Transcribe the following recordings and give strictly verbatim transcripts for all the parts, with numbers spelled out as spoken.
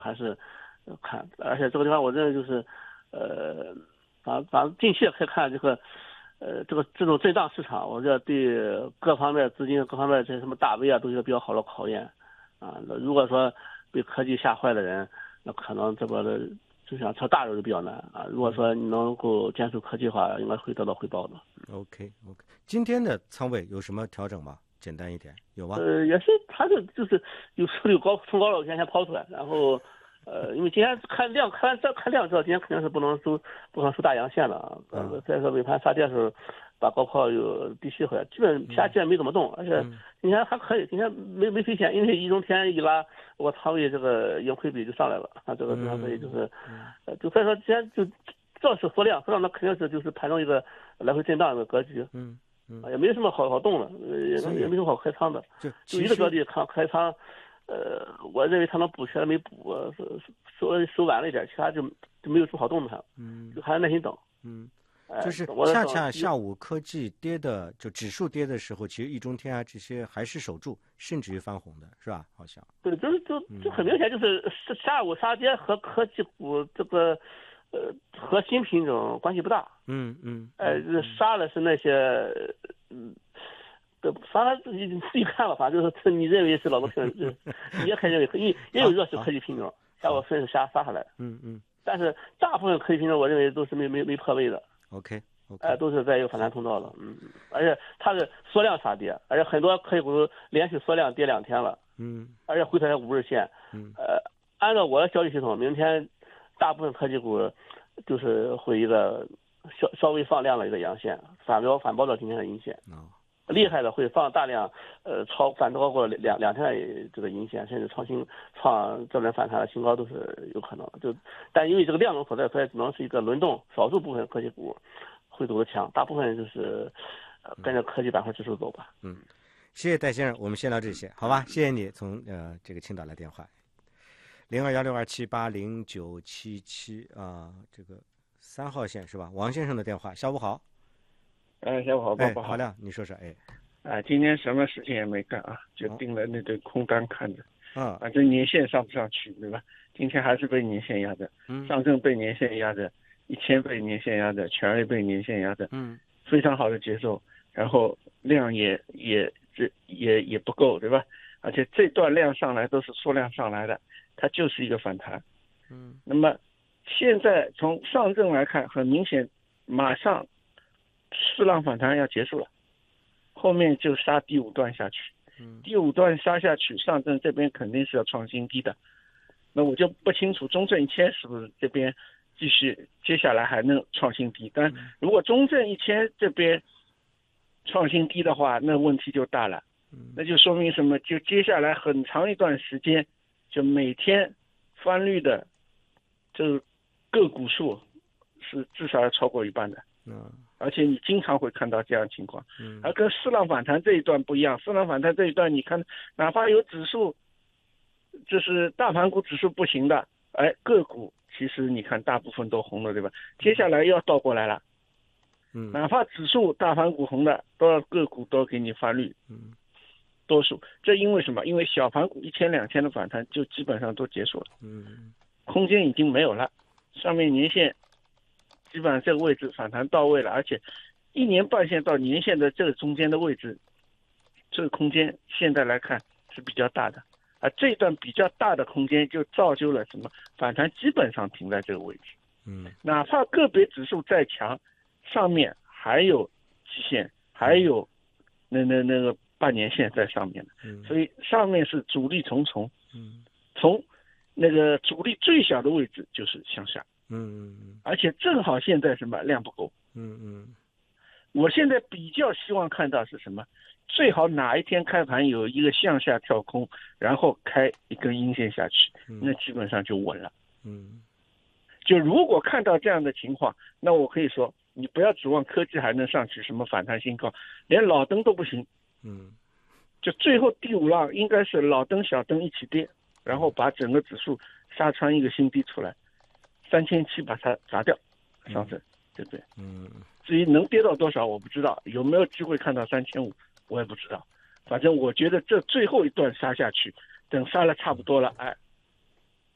还是看，而且这个地方我认为就是，呃，反反正近期也可以看这个，呃，这个这种震荡市场，我觉得对各方面资金、各方面这些什么大 V 啊，都是一个比较好的考验啊。那如果说被科技吓坏的人，那可能这个的就想炒大肉就比较难啊。如果说你能够坚守科技的话，应该会得到回报的。 OK OK，今天的仓位有什么调整吗？简单一点，有吗？ 呃，也是，它就就是有时候有高冲高了，我先先抛出来，然后，呃，因为今天看量，看这看量知道今天肯定是不能收不能收大阳线了啊。呃，再说尾盘杀跌的时候，把高抛又低吸回来，基本其他基本没怎么动，而且今天还可以，今天没没赔钱，因为一中天一拉，我仓位这个盈亏比就上来了啊，这个地方所以就是，呃，就再说今天就这是缩量，缩量那肯定是就是盘中一个来回震荡的格局。 嗯。嗯， 也没什么好好动的，也也没什么好开仓的， 就就一个标的开开仓，呃，我认为它能补起来没补，收收晚了一点，其他就就没有什么好动的， 嗯， 就还是耐心等。 嗯，就是恰恰下午科技跌的，就指数跌的时候，其实易中天啊这些还是守住，甚至于翻红的，是吧？好像。 对，就是就就很明显，就是下午杀跌和科技股这个。呃，和新品种关系不大。 嗯嗯。 呃，杀的是那些，嗯，呃，反正你自己看吧，反正就是你认为是老多品种，你也可以认为，也也有热势科技品种，下午分是杀杀下来。 嗯嗯。 但是大部分科技品种，我认为都是没没没破位的。 OK OK。 哎、呃，都是在一个反弹通道的。嗯，而且它是缩量杀跌，而且很多科技股连续缩量跌两天了。 嗯。而且回踩五日线。 嗯。 呃，按照我的交易系统，明天。大部分科技股就是会一个稍稍微放量的一个阳线，反标反包到今天的阴线。 哦， 厉害的会放大量，呃，超反超过两两天的这个阴线，甚至创新创这轮反弹的新高都是有可能。就但因为这个量能所在，所以只能是一个轮动，少数部分科技股会走得强，大部分就是呃跟着科技板块指数走吧。 嗯，谢谢戴先生，我们先聊这些，好吧？谢谢你从呃这个青岛来电话。零二幺六二七八零九七七啊，这个三号线是吧？王先生的电话，下午好。 哎，下午好， 哎， 宝宝好亮，你说说，哎。 啊，今天什么事情也没干啊，就盯着那堆空单看着。 啊， 反正年线上不上去，对吧？今天还是被年线压着， 嗯， 上证被年线压着，一千被年线压着，全 A 被年线压着， 嗯， 非常好的节奏，然后量也也这也也不够，对吧？而且这段量上来都是缩量上来的。它就是一个反弹， 嗯， 那么现在从上证来看，很明显，马上四浪反弹要结束了，后面就杀第五段下去， 嗯， 第五段杀下去，上证这边肯定是要创新低的，那我就不清楚中证一千是不是这边继续接下来还能创新低，但如果中证一千这边创新低的话，那问题就大了，那就说明什么？就接下来很长一段时间。就每天翻绿的这个个股数是至少要超过一半的， 嗯， 而且你经常会看到这样情况， 嗯， 而跟四浪反弹这一段不一样，四浪反弹这一段你看，哪怕有指数，就是大盘股指数不行的，哎，个股其实你看大部分都红了，对吧？接下来要倒过来了， 嗯， 哪怕指数大盘股红的，都要个股都要给你翻绿， 嗯。 多数，这因为什么？因为小盘股一千两千的反弹就基本上都结束了， 嗯， 空间已经没有了，上面年线基本上这个位置反弹到位了，而且一年半线到年线的这个中间的位置，这个空间现在来看是比较大的，而这段比较大的空间就造就了什么？反弹基本上停在这个位置， 嗯， 哪怕个别指数再强，上面还有基线，还有那那那个。半年线在上面的，所以上面是阻力重重， 嗯， 从那个阻力最小的位置就是向下， 嗯嗯， 而且正好现在什么量不够， 嗯嗯， 我现在比较希望看到是什么？最好哪一天开盘有一个向下跳空，然后开一根阴线下去，那基本上就稳了， 嗯， 就如果看到这样的情况，那我可以说，你不要指望科技还能上去什么反弹新高，连老登都不行。 嗯， 就最后第五浪应该是老登小登一起跌，然后把整个指数杀穿一个新低出来，三千七把它砸掉，上证，对不对？ 嗯， 至于能跌到多少我不知道，有没有机会看到三千五我也不知道，反正我觉得这最后一段杀下去，等杀了差不多了，哎，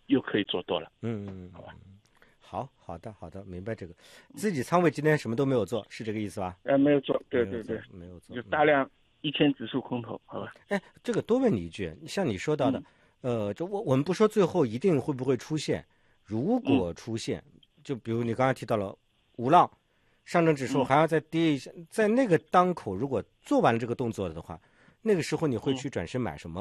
又可以做多了。 嗯，好吧。好好的好的，明白这个。自己仓位今天什么都没有做，是这个意思吧？ 呃，没有做，对对对， 没有做， 就大量一天指数空头，好吧？ 哎，这个多问你一句，像你说到的， 嗯、 呃，就我我们不说最后一定会不会出现，如果出现，嗯、就比如你刚才提到了五浪，上证指数还要再跌一下，嗯、在那个当口，如果做完了这个动作的话，那个时候你会去转身买什么？